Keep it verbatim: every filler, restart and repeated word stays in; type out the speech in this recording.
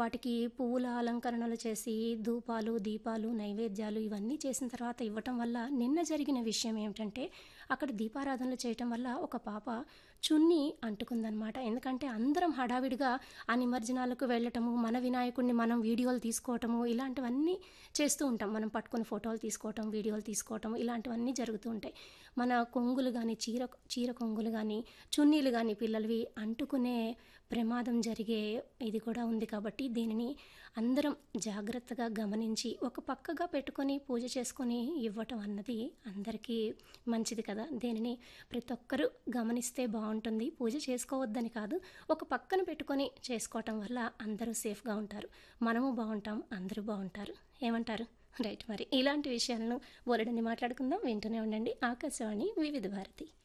వాటికి పువ్వుల అలంకరణలు చేసి ధూపాలు, దీపాలు, నైవేద్యాలు ఇవన్నీ చేసిన తర్వాత ఇవ్వటం వల్ల నిన్న జరిగిన విషయం ఏమిటంటే అక్కడ దీపారాధనలు చేయటం వల్ల ఒక పాప చున్నీ అంటుకుందనమాట. ఎందుకంటే అందరం హడావిడిగా ఆ నిమజ్జనాలకు వెళ్ళటము, మన వినాయకుడిని మనం వీడియోలు తీసుకోవటము ఇలాంటివన్నీ చేస్తూ ఉంటాం. మనం పట్టుకొని ఫోటోలు తీసుకోవటం, వీడియోలు తీసుకోవటం ఇలాంటివన్నీ జరుగుతూ ఉంటాయి. మన కొంగులు కానీ చీర చీర కొంగులు కానీ చున్నీలు కానీ పిల్లలవి అంటుకునే ప్రమాదం జరిగే ఇది కూడా ఉంది. కాబట్టి దీనిని అందరం జాగ్రత్తగా గమనించి ఒక పక్కగా పెట్టుకొని పూజ చేసుకొని ఇవ్వటం అన్నది అందరికీ మంచిది కదా. దీనిని ప్రతి ఒక్కరూ గమనిస్తే బాగుంటుంది. పూజ చేసుకోవద్దని కాదు, ఒక పక్కన పెట్టుకొని చేసుకోవటం వల్ల అందరూ సేఫ్గా ఉంటారు, మనము బాగుంటాం, అందరూ బాగుంటారు. ఏమంటారు? రైట్. మరి ఇలాంటి విషయాలను బోలెడన్ని మాట్లాడుకుందాం. వింటూనే ఉండండి ఆకాశవాణి వివిధ భారతి.